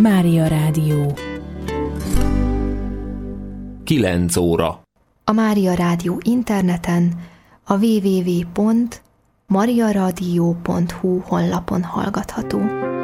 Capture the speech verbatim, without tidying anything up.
Mária Rádió. kilenc óra. A Mária Rádió interneten a double-u double-u double-u pont mariaradio pont hu honlapon hallgatható.